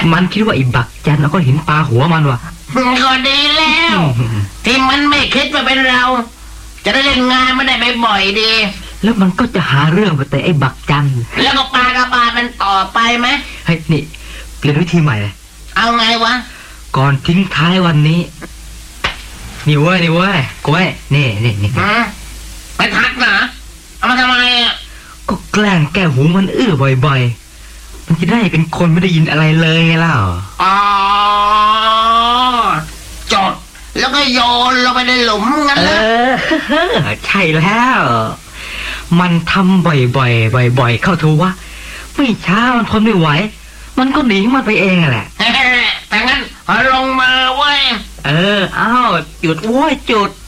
มันคิดว่าไอ้บักจันแล้วก็เห็นปลาหัวมันวะก็ดีแล้วที่มันไม่คิดว่าเป็นเราจะได้เล่นงานไม่ได้บ่อยๆดีแล้วมันก็จะหาเรื่องแต่ไอ้บักจันแล้วก็ปลากระบามันต่อไปไหมเฮ้ยนี่เปลี่ยนวิธีใหม่เลยเอาไงวะก่อนทิ้งท้ายวันนี้นี่เว้ยกล้วยนี่ไปทักนะเอามาทำไมอ่ะก็แกล้งแก้หูมันบ่อยๆมันจะได้เป็นคนไม่ได้ยินอะไรเลยไงล่ะอ๋อจดแล้วก็โยนลงไปในหลุมงั้นนะใช่แล้วมันทำบ่อยเข้าทูวะไม่ช้ามันทนไม่ไหวมันก็หนีมันไปเองแหละแต่งั้นลงมาเว้ยอ้าวจุดโว้ยจุด